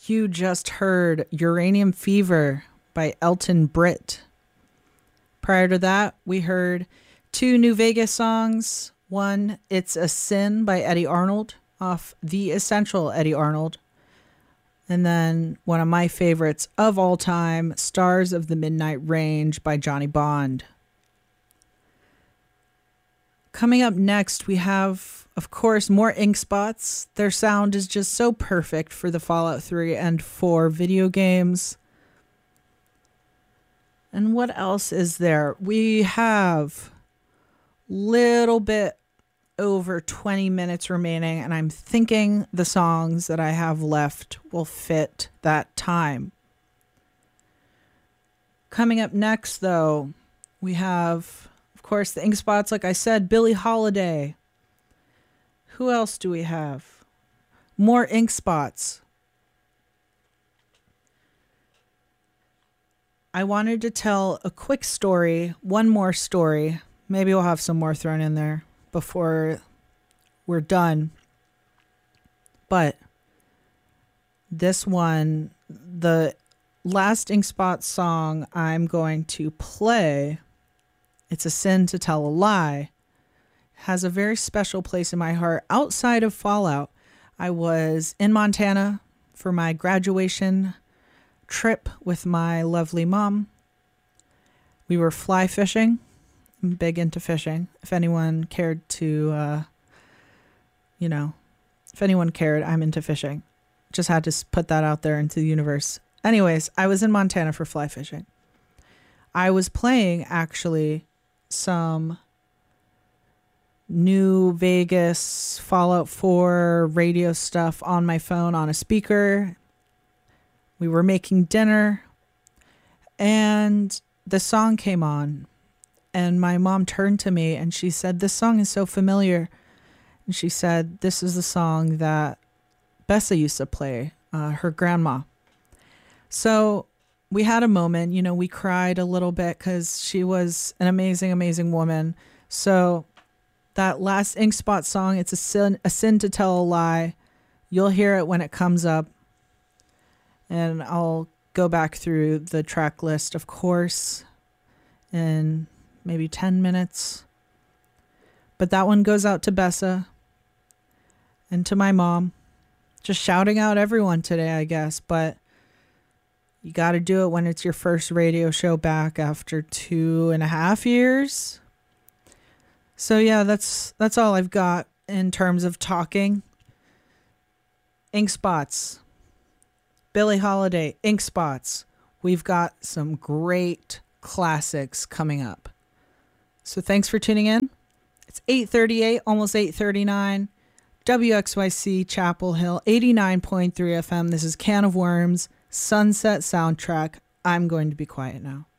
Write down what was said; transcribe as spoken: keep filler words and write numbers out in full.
You just heard Uranium Fever by Elton Britt. Prior to that, we heard two New Vegas songs. One, It's a Sin by Eddie Arnold off The Essential Eddie Arnold. And then one of my favorites of all time, Stars of the Midnight Range by Johnny Bond. Coming up next, we have, of course, more Ink Spots. Their sound is just so perfect for the Fallout three and four video games. And what else is there? We have a little bit over twenty minutes remaining, and I'm thinking the songs that I have left will fit that time. Coming up next, though, we have, of course, the Ink Spots, like I said, Billie Holiday. Who else do we have? More Ink Spots. I wanted to tell a quick story, one more story. Maybe we'll have some more thrown in there before we're done. But this one, the last Ink Spot song I'm going to play, It's a Sin to Tell a Lie, has a very special place in my heart. Outside of Fallout, I was in Montana for my graduation trip with my lovely mom. We were fly fishing. I'm big into fishing. If anyone cared to, uh, you know, if anyone cared, I'm into fishing. Just had to s- put that out there into the universe. Anyways, I was in Montana for fly fishing. I was playing, actually, some New Vegas Fallout four radio stuff on my phone on a speaker. We were making dinner, and the song came on, and my mom turned to me and she said, "This song is so familiar." And she said, "This is the song that Bessa used to play, uh, her grandma." So we had a moment, you know, we cried a little bit because she was an amazing, amazing woman. So that last Ink Spot song, It's a sin, a sin to Tell a Lie. You'll hear it when it comes up. And I'll go back through the track list, of course, in maybe ten minutes. But that one goes out to Bessa and to my mom. Just shouting out everyone today, I guess. But you got to do it when it's your first radio show back after two and a half years. So yeah, that's that's all I've got in terms of talking. Ink Spots. Billie Holiday, Ink Spots. We've got some great classics coming up. So thanks for tuning in. It's eight thirty-eight, almost eight thirty-nine. W X Y C Chapel Hill, eighty-nine point three F M. This is Can of Worms, Sunset Soundtrack. I'm going to be quiet now.